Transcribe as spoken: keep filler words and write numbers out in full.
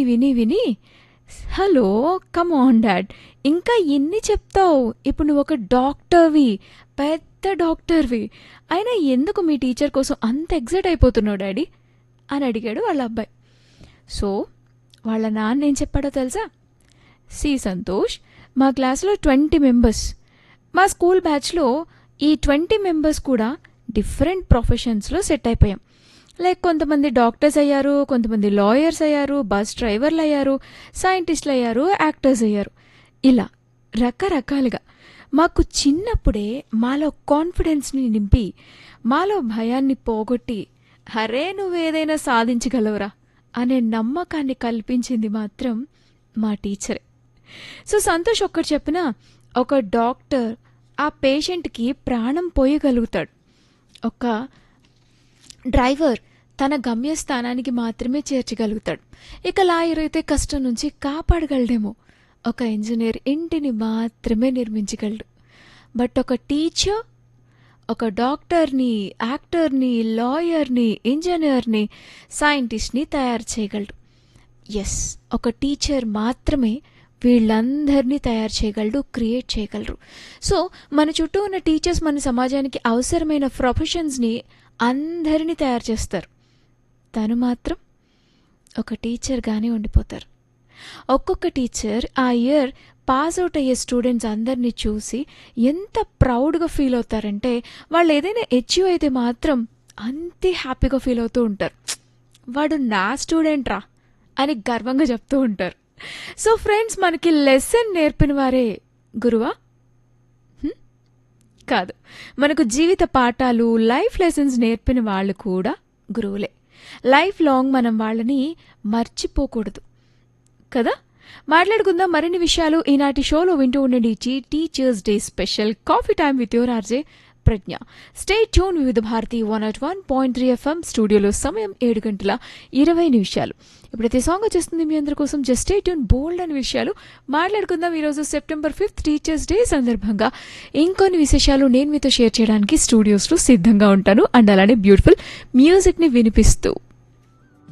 విని విని hello come on dad, ఇంకా ఎన్ని చెప్తావు, ఇప్పుడు నువ్వు ఒక డాక్టర్వి, పెద్ద డాక్టర్వి, అయినా ఎందుకు మీ టీచర్ కోసం అంత ఎగ్జైట్ అయిపోతున్నావు డాడీ అని అడిగాడు వాళ్ళ అబ్బాయి. సో వాళ్ళ నాన్న ఏం చెప్పాడో తెలుసా? సి సంతోష్, మా క్లాస్లో ట్వంటీ మెంబర్స్, మా స్కూల్ బ్యాచ్లో ఈ ట్వంటీ మెంబర్స్ కూడా డిఫరెంట్ ప్రొఫెషన్స్లో సెట్ అయిపోయాం. లైక్ కొంతమంది డాక్టర్స్ అయ్యారు, కొంతమంది లాయర్స్ అయ్యారు, బస్ డ్రైవర్లు అయ్యారు, సైంటిస్టులు అయ్యారు, యాక్టర్స్ అయ్యారు. ఇలా రకరకాలుగా మాకు చిన్నప్పుడే మాలో కాన్ఫిడెన్స్ని నింపి, మాలో భయాన్ని పోగొట్టి, అరే నువ్వేదైనా సాధించగలవురా అనే నమ్మకాన్ని కల్పించింది మాత్రం మా టీచరే. సో సంతోష్ ఒక్కటి చెప్పినా, ఒక డాక్టర్ ఆ పేషెంట్కి ప్రాణం పోయగలుగుతాడు, ఒక డ్రైవర్ తన గమ్యస్థానానికి మాత్రమే చేర్చగలుగుతాడు, ఇక లాయర్ అయితే కష్టం నుంచి కాపాడగలడేమో, ఒక ఇంజనీర్ ఇంటిని మాత్రమే నిర్మించగలడు. బట్ ఒక టీచర్ ఒక డాక్టర్ని, యాక్టర్ని, లాయర్ని, ఇంజనీర్ని, సైంటిస్ట్ని తయారు చేయగలడు. ఎస్, ఒక టీచర్ మాత్రమే వీళ్ళందరినీ తయారు చేయగలడు, క్రియేట్ చేయగలరు. సో మన చుట్టూ ఉన్న టీచర్స్ మన సమాజానికి అవసరమైన ప్రొఫెషన్స్ని అందరినీ తయారు చేస్తారు. తను మాత్రం ఒక టీచర్గానే ఉండిపోతారు. ఒక్కొక్క టీచర్ ఆ ఇయర్ పాస్ అవుట్ అయ్యే స్టూడెంట్స్ అందరినీ చూసి ఎంత ప్రౌడ్గా ఫీల్ అవుతారంటే, వాళ్ళు ఏదైనా అచీవ్ అయితే మాత్రం అంతే హ్యాపీగా ఫీల్ అవుతూ ఉంటారు. వాడు నా స్టూడెంట్ రా అని గర్వంగా చెప్తూ ఉంటారు. సో ఫ్రెండ్స్, మనకి లెసన్ నేర్పిన వారే గురువా? కాదు, మనకు జీవిత పాఠాలు, లైఫ్ లెసన్స్ నేర్పిన వాళ్ళు కూడా గురువులే. లైఫ్ లాంగ్ మనం వాళ్ళని మర్చిపోకూడదు కదా. మాట్లాడుకుందాం మరిన్ని విషయాలు ఈనాటి షోలో. వింటూ ఉండండి teachers day special coffee time with your RJ Pragna. Stay tune వివిధ Bharati one at one point three FM. స్టూడియోలో సమయం ఏడు గంటల ఇరవై నిమిషాలు. ఇప్పుడైతే సాంగ్ వచ్చేస్తుంది మీ అందరి కోసం. Just stay tune. బోల్డ్ అని విషయాలు మాట్లాడుకుందాం ఈరోజు సెప్టెంబర్ ఫిఫ్త్ టీచర్స్ డే సందర్భంగా. ఇంకొన్ని విశేషాలు నేను మీతో షేర్ చేయడానికి స్టూడియోస్లో సిద్ధంగా ఉంటాను, అండ్ అలానే బ్యూటిఫుల్ మ్యూజిక్ని వినిపిస్తూ.